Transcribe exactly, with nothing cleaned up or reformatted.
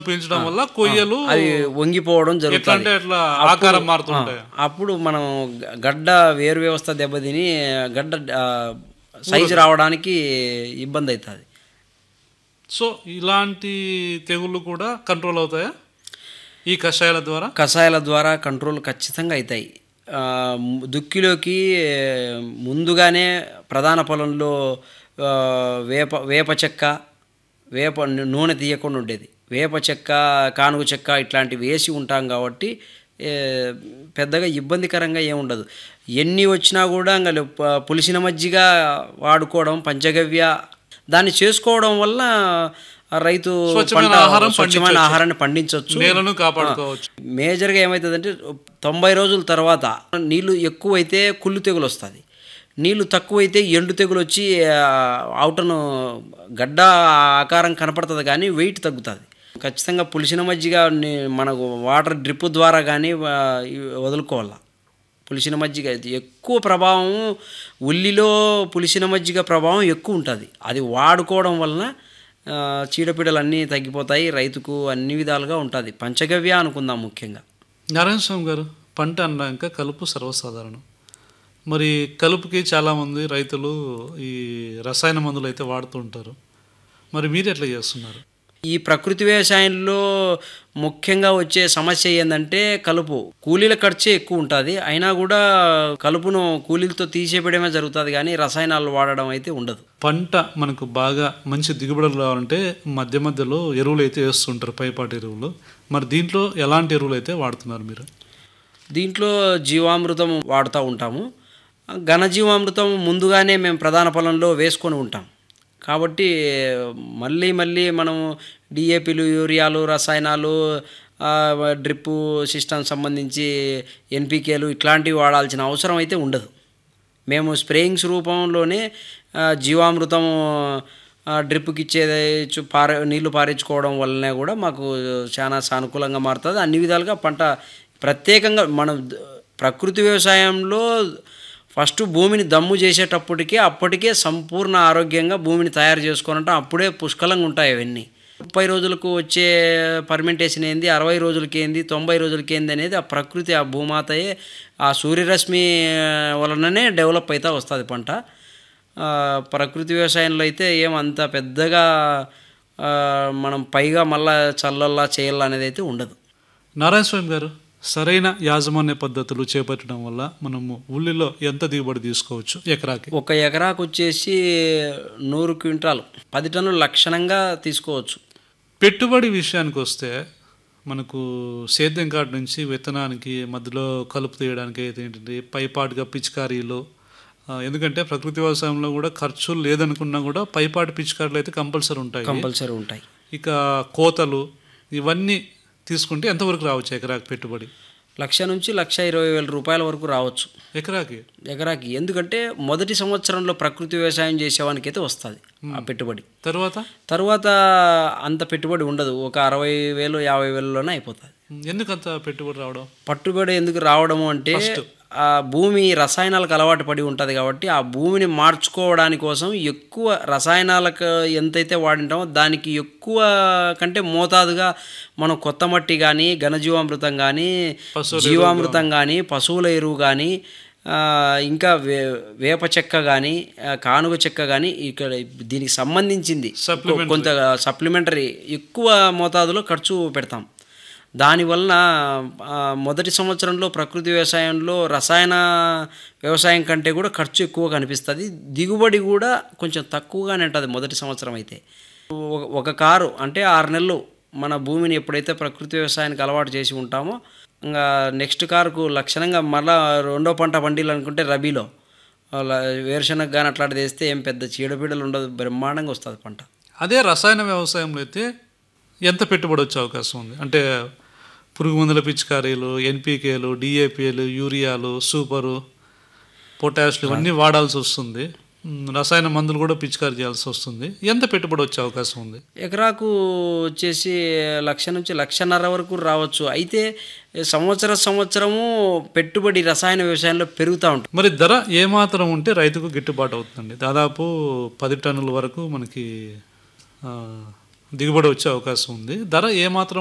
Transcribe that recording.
పెంచడం వల్ల కొయ్యలు అవి వంగిపోవడం ఎట్లా జరుగుతుంది. అంటే అట్లా ఆకారం మారుతుంటాయి. అప్పుడు మనం గ- గడ్డ వేరు వ్యవస్థ దెబ్బతిని గడ్డ ఆ, సైజు రావడానికి ఇబ్బంది అవుతుంది. సో ఇలాంటి తెగుళ్ళు కూడా కంట్రోల్ అవుతాయా ఈ కషాయాల ద్వారా? కషాయాల ద్వారా కంట్రోల్ ఖచ్చితంగా అవుతాయి. ఆ, ము- దుక్కిలోకి ముందుగానే ప్రధాన పొలంలో ఆ, వేప వేప చెక్క వేప నూనె తీయకుండా ఉండేది. వేప చెక్క, కానుగ చెక్క ఇట్లాంటివి వేసి ఉంటాం కాబట్టి ఏ, పెద్దగా ఇబ్బందికరంగా ఏముండదు. ఎన్ని వచ్చినా కూడా ఇంకా ప- పులిసిన మజ్జిగ వాడుకోవడం, పంచగవ్య దాన్ని చేసుకోవడం వల్ల ఆ రైతు స్వచ్ఛమైన పంట ఆహారం స్వచ్ఛమైన పండించొచ్చు. ఆహారాన్ని పండించవచ్చు. నేలను కాపాడుకోవచ్చు. మేజర్గా ఏమవుతుందంటే తొంభై రోజుల తర్వాత నీళ్లు ఎక్కువైతే కుళ్ళు తెగులు వస్తుంది. నీళ్లు తక్కువైతే ఎండు తెగులు వచ్చి అవుటను గడ్డ ఆకారం కనపడుతుంది కానీ వెయిట్ తగ్గుతుంది. ఖచ్చితంగా పులిసిన మజ్జిగ ని- మనకు వాటర్ డ్రిప్ ద్వారా కానీ వదులుకోవాలి. పులిసిన మజ్జిగ ఇది ఎక్కువ ప్రభావం, ఉల్లిలో పులిసిన మజ్జిగ ప్రభావం ఎక్కువ ఉంటుంది. అది వాడుకోవడం వలన ఆ, చీడపీడలు అన్నీ తగ్గిపోతాయి. రైతుకు అన్ని విధాలుగా ఉంటుంది. పంచగవ్య అనుకుందాం ముఖ్యంగా. నారాయణ స్వామి గారు, పంట అన్నాక కలుపు సర్వసాధారణం. మరి కలుపుకి చాలామంది రైతులు ఈ రసాయన మందులు అయితే వాడుతూ ఉంటారు. మరి మీరు ఎట్లా చేస్తున్నారు? ఈ ప్రకృతి వ్యవసాయంలో ముఖ్యంగా వచ్చే సమస్య ఏంటంటే కలుపు. కూలీల ఖర్చే ఎక్కువ ఉంటుంది. అయినా కూడా కలుపును కూలీలతో తీసేయడమే జరుగుతుంది కానీ రసాయనాలు వాడడం అయితే ఉండదు. పంట మనకు బాగా మంచి దిగుబడులు రావాలంటే మధ్య మధ్యలో ఎరువులు అయితే వేస్తుంటారు, పైపాటి ఎరువులు. మరి దీంట్లో ఎలాంటి ఎరువులు అయితే వాడుతున్నారు మీరు? దీంట్లో జీవామృతం వాడుతూ ఉంటాము. ఘనజీవామృతం ముందుగానే మేము ప్రధాన పొలంలో వేసుకొని ఉంటాం కాబట్టి మళ్ళీ మళ్ళీ మనం డిఏపీలు, యూరియాలు, రసాయనాలు, ఆ, డ్రిప్పు సిస్టమ్ సంబంధించి ఎన్పికేలు ఇట్లాంటివి వాడాల్సిన అవసరం అయితే ఉండదు. మేము స్ప్రేయింగ్స్ రూపంలోనే ఆ, జీవామృతం ఆ, డ్రిప్కి ఇచ్చేది చు- పారే నీళ్లు పారించుకోవడం వల్లనే కూడా మాకు చాలా సానుకూలంగా మారుతుంది. అన్ని విధాలుగా పంట ప్రత్యేకంగా మనం ద- ప్రకృతి వ్యవసాయంలో ఫస్ట్ భూమిని దమ్ము చేసేటప్పటికే అప్పటికే సంపూర్ణ ఆరోగ్యంగా భూమిని తయారు చేసుకున్నట్టు అప్పుడే పుష్కలంగా ఉంటాయి అవన్నీ. ముప్పై రోజులకు వచ్చే పర్మెంటేషన్ ఏంది, అరవై రోజులకి ఏంది, తొంభై రోజులకి ఏంది అనేది ఆ ప్రకృతి, ఆ భూమాతయే ఆ సూర్యరశ్మి వలననే డెవలప్ అవుతా వస్తుంది పంట. ఆ, ప్రకృతి వ్యవసాయంలో అయితే ఏమంత పెద్దగా ఆ, మనం పైగా మళ్ళా చల్లల్లా చేయాలా అనేది అయితే ఉండదు. నారాయణ స్వామి గారు, సరైన యాజమాన్య పద్ధతులు చేపట్టడం వల్ల మనము ఉల్లిలో ఎంత దిగుబడి తీసుకోవచ్చు ఎకరాకి? ఒక ఎకరాకు వచ్చేసి నూరు క్వింటాలు పది టన్నులు లక్షణంగా తీసుకోవచ్చు. పెట్టుబడి విషయానికి వస్తే మనకు సేద్యం కాటు నుంచి విత్తనానికి మధ్యలో కలుపు తీయడానికి అయితే ఏంటంటే పైపాటుగా పిచికారీలు, ఆ, ఎందుకంటే ప్రకృతి వ్యవసాయంలో కూడా ఖర్చులు లేదనుకున్నా కూడా పైపాటి పిచికారీలు అయితే కంపల్సరీ ఉంటాయి. కంపల్సరీ ఉంటాయి. ఇక కోతలు ఇవన్నీ తీసుకుంటే ఎంతవరకు రావచ్చు ఎకరాకి పెట్టుబడి? లక్ష నుంచి లక్ష ఇరవై వేల రూపాయల వరకు రావచ్చు ఎకరాకి ఎకరాకి. ఎందుకంటే మొదటి సంవత్సరంలో ప్రకృతి వ్యవసాయం చేసేవానికి అయితే వస్తుంది ఆ పెట్టుబడి. తర్వాత తర్వాత అంత పెట్టుబడి ఉండదు. ఒక అరవై వేలు యాభై వేలలోనే అయిపోతుంది. ఎందుకంత పెట్టుబడి రావడం? పట్టుబడి ఎందుకు రావడము అంటే ఆ భూమి రసాయనాలకు అలవాటు పడి ఉంటుంది కాబట్టి ఆ భూమిని మార్చుకోవడానికి కోసం ఎక్కువ రసాయనాలకు ఎంతైతే వాడింటామో దానికి ఎక్కువ కంటే మోతాదుగా మనం కొత్త మట్టి కానీ, ఘనజీవామృతం కానీ, జీవామృతం కానీ, పశువుల ఎరువు కానీ, ఇంకా వే వేప చెక్క కానీ, కానుగ చెక్క కానీ ఇక్కడ దీనికి సంబంధించింది కొంత సప్లిమెంటరీ ఎక్కువ మోతాదులో ఖర్చు పెడతాం. దానివలన ఆ, మొదటి సంవత్సరంలో ప్రకృతి వ్యవసాయంలో రసాయన వ్యవసాయం కంటే కూడా ఖర్చు ఎక్కువ కనిపిస్తుంది. దిగుబడి కూడా కొంచెం తక్కువగానే ఉంటుంది మొదటి సంవత్సరం అయితే. ఒక- ఒక కారు అంటే ఆరు నెలలు మన భూమిని ఎప్పుడైతే ప్రకృతి వ్యవసాయానికి అలవాటు చేసి ఉంటామో ఇంకా నెక్స్ట్ కారుకు లక్షణంగా మళ్ళీ రెండో పంట పండిలు అనుకుంటే రబీలో అలా వేరుశనగ కానీ అట్లాంటిది వేస్తే ఏం పెద్ద చీడపీడలు ఉండదు, బ్రహ్మాండంగా వస్తుంది పంట. అదే రసాయన వ్యవసాయంలో అయితే ఎంత పెట్టుబడి వచ్చే అవకాశం ఉంది? అంటే పురుగు మందుల పిచికారీలు, ఎన్పికేలు, డిఏపిలు, యూరియాలు, సూపరు, పొటాషియం ఇవన్నీ వాడాల్సి వస్తుంది. ఉమ్, రసాయన మందులు కూడా పిచికారీ చేయాల్సి వస్తుంది. ఎంత పెట్టుబడి వచ్చే అవకాశం ఉంది? ఎకరాకు వచ్చేసి లక్ష నుంచి లక్షన్నర వరకు రావచ్చు. అయితే సంవత్సర సంవత్సరము పెట్టుబడి రసాయన వ్యవసాయంలో పెరుగుతూ ఉంటుంది. మరి ధర ఏమాత్రం ఉంటే రైతుకు గిట్టుబాటు అవుతుందండి? దాదాపు పది టన్నుల వరకు మనకి ఆ, దిగుబడి వచ్చే అవకాశం ఉంది. ధర ఏమాత్రం